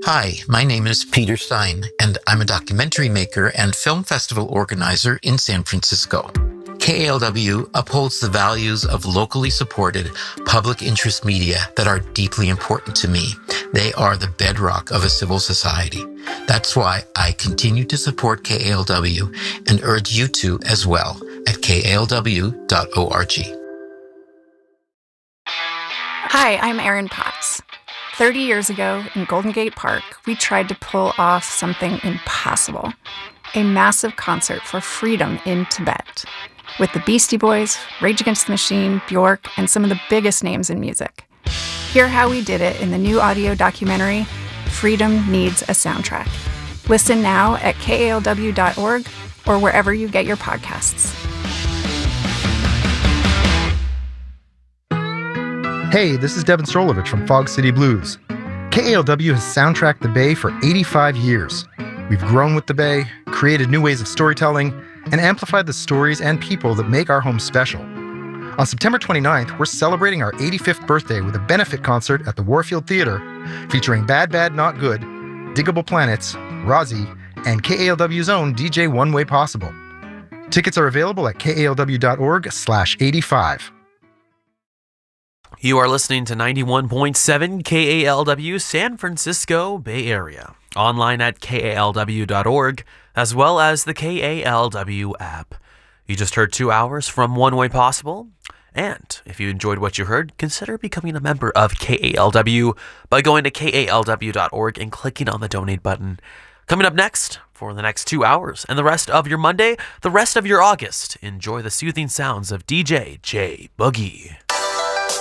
Hi, my name is Peter Stein, and I'm a documentary maker and film festival organizer in San Francisco. KALW upholds the values of locally supported public interest media that are deeply important to me. They are the bedrock of a civil society. That's why I continue to support KALW and urge you to as well at kalw.org. Hi, I'm Erin Potts. 30 years ago in Golden Gate Park, we tried to pull off something impossible, a massive concert for freedom in Tibet, with the Beastie Boys, Rage Against the Machine, Bjork, and some of the biggest names in music. Hear how we did it in the new audio documentary, Freedom Needs a Soundtrack. Listen now at kalw.org or wherever you get your podcasts. Hey, this is Devin Strolovich from Fog City Blues. KALW has soundtracked the Bay for 85 years. We've grown with the Bay, created new ways of storytelling, and amplified the stories and people that make our home special. On September 29th, we're celebrating our 85th birthday with a benefit concert at the Warfield Theater featuring Bad Bad Not Good, Diggable Planets, Rozzy, and KALW's own DJ One Way Possible. Tickets are available at kalw.org/85. You are listening to 91.7 KALW San Francisco Bay Area, online at kalw.org, as well as the KALW app. You just heard 2 hours from One Way Possible, and if you enjoyed what you heard, consider becoming a member of KALW by going to kalw.org and clicking on the donate button. Coming up next, for the next 2 hours and the rest of your Monday, the rest of your August, enjoy the soothing sounds of DJ J Boogie.